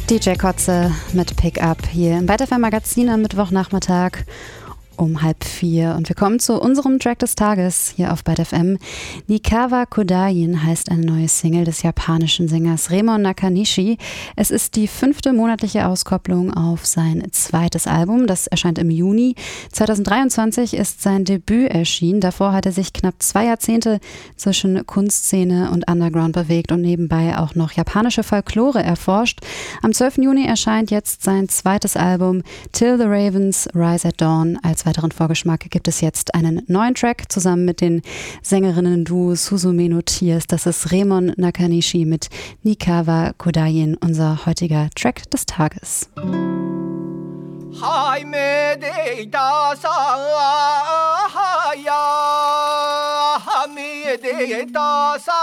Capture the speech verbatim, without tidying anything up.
D J Kotze mit Pickup hier im ByteFM Magazin am Mittwochnachmittag um halb vier. Und wir kommen zu unserem Track des Tages hier auf ByteFM. Nikawa Kodayin heißt eine neue Single des japanischen Sängers Remon Nakanishi. Es ist die fünfte monatliche Auskopplung auf sein zweites Album. Das erscheint im Juni. zwanzig dreiundzwanzig ist sein Debüt erschienen. Davor hat er sich knapp zwei Jahrzehnte zwischen Kunstszene und Underground bewegt und nebenbei auch noch japanische Folklore erforscht. Am zwölften Juni erscheint jetzt sein zweites Album Till the Ravens Rise at Dawn. Als weiteren Vorgeschmack gibt es jetzt einen neuen Track zusammen mit den Sängerinnen-Duo Suzume no Tears. Das ist Remon Nakanishi mit Nikawa Kodayin, unser heutiger Track des Tages. Hai me de ita sa ha ya ha me de ita sa